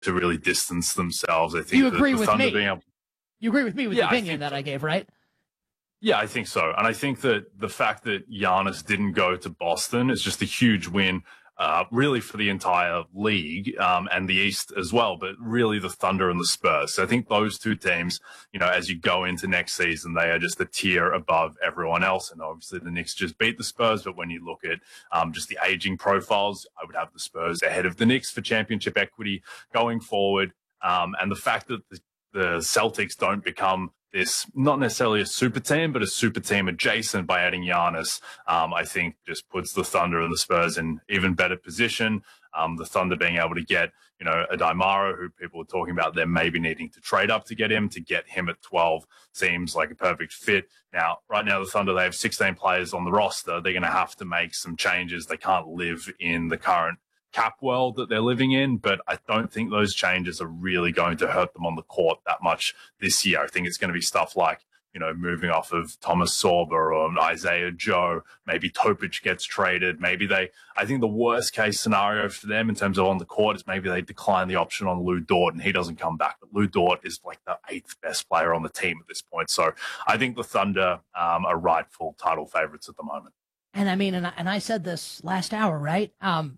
to really distance themselves. I think you agree with me. You agree with me with the opinion that I gave, right? Yeah, I think so. And I think that the fact that Giannis didn't go to Boston is just a huge win, really for the entire league, and the East as well, but really the Thunder and the Spurs. So I think those two teams, as you go into next season, they are just a tier above everyone else. And obviously the Knicks just beat the Spurs. But when you look at just the aging profiles, I would have the Spurs ahead of the Knicks for championship equity going forward. And the fact that the Celtics don't become this, not necessarily a super team, but a super team adjacent by adding Giannis, I think just puts the Thunder and the Spurs in even better position. The Thunder being able to get, a Daimaro, who people were talking about them maybe needing to trade up to get him at 12 seems like a perfect fit. Now, right now, the Thunder, they have 16 players on the roster. They're going to have to make some changes. They can't live in the current cap world that they're living in, but I don't think those changes are really going to hurt them on the court that much this year. I think it's going to be stuff like, moving off of Thomas Sorber or Isaiah Joe. Maybe Topic gets traded. I think the worst case scenario for them in terms of on the court is maybe they decline the option on Lou Dort and he doesn't come back. But Lou Dort is like the 8th best player on the team at this point. So I think the Thunder are rightful title favorites at the moment. And I mean, and I said this last hour, right?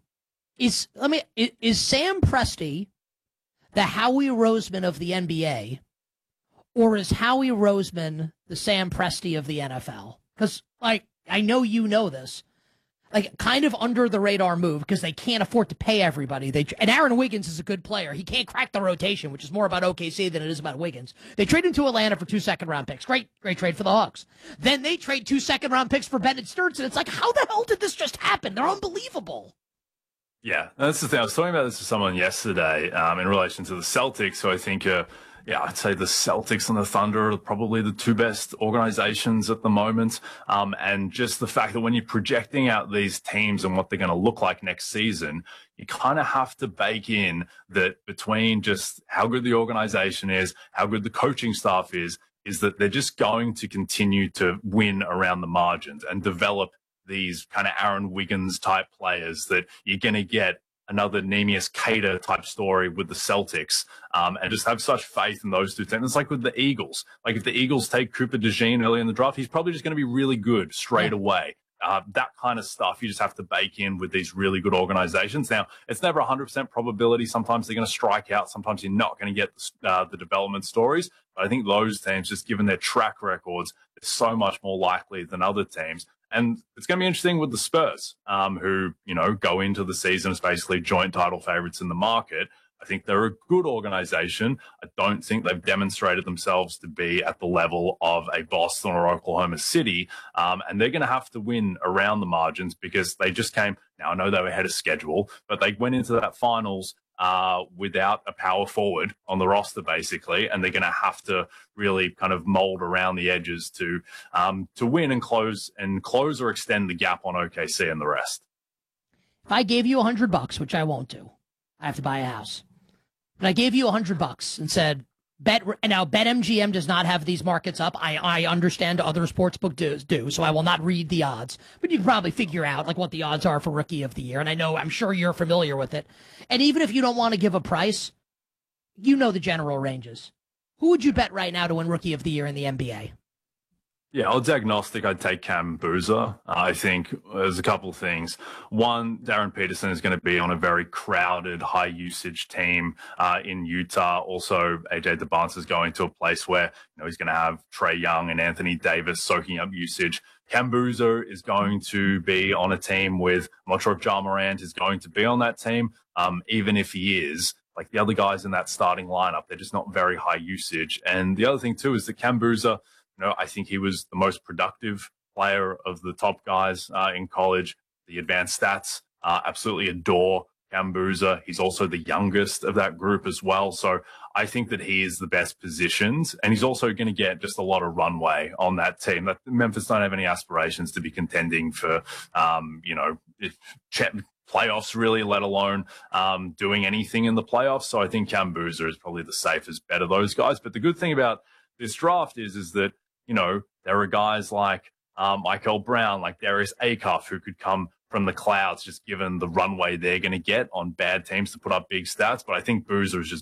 Is Sam Presti the Howie Roseman of the NBA, or is Howie Roseman the Sam Presti of the NFL? Because, I know you know this. Kind of under the radar move because they can't afford to pay everybody. And Aaron Wiggins is a good player. He can't crack the rotation, which is more about OKC than it is about Wiggins. They trade him to Atlanta for 2 second-round picks. Great trade for the Hawks. Then they trade 2 second-round picks for Bennett Sturtz, and it's like, how the hell did this just happen? They're unbelievable. Yeah, that's the thing. I was talking about this to someone yesterday in relation to the Celtics. So I think, I'd say the Celtics and the Thunder are probably the two best organizations at the moment. And just the fact that when you're projecting out these teams and what they're going to look like next season, you kind of have to bake in that between just how good the organization is, how good the coaching staff is that they're just going to continue to win around the margins and develop these kind of Aaron Wiggins type players that you're going to get another Neemias Queta type story with the Celtics, and just have such faith in those two teams. It's like with the Eagles. Like if the Eagles take Cooper DeJean early in the draft, he's probably just going to be really good straight away. That kind of stuff you just have to bake in with these really good organizations. Now, it's never 100% probability. Sometimes they're going to strike out. Sometimes you're not going to get the development stories. But I think those teams, just given their track records, are so much more likely than other teams. And it's going to be interesting with the Spurs, who, go into the season as basically joint title favorites in the market. I think they're a good organization. I don't think they've demonstrated themselves to be at the level of a Boston or Oklahoma City. And they're going to have to win around the margins because they just came. Now, I know they were ahead of schedule, but they went into that finals without a power forward on the roster, basically, and they're going to have to really kind of mold around the edges to win and close or extend the gap on OKC and the rest. If I gave you $100, which I won't do, I have to buy a house. But I gave you $100 and said, BetMGM does not have these markets up. I understand other sportsbook do, so I will not read the odds. But you can probably figure out what the odds are for Rookie of the Year, and I'm sure you're familiar with it. And even if you don't want to give a price, you know the general ranges. Who would you bet right now to win Rookie of the Year in the NBA? Yeah, odds agnostic, I'd take Cam Boozer. I think there's a couple of things. One, Darren Peterson is going to be on a very crowded, high-usage team in Utah. Also, AJ DeBance is going to a place where he's going to have Trae Young and Anthony Davis soaking up usage. Cam Boozer is going to be on a team with, I'm not sure if Ja Morant is going to be on that team. Even if he is, like the other guys in that starting lineup, they're just not very high usage. And the other thing, too, is that Cam Boozer, I think he was the most productive player of the top guys in college. The advanced stats absolutely adore Cam Boozer. He's also the youngest of that group as well. So I think that he is the best positioned, and he's also going to get just a lot of runway on that team. Memphis don't have any aspirations to be contending for, playoffs really, let alone doing anything in the playoffs. So I think Cam Boozer is probably the safest bet of those guys. But the good thing about this draft is that, there are guys like Michael Brown, like Darius Acuff, who could come from the Clouds, just given the runway they're going to get on bad teams to put up big stats. But I think Boozer is just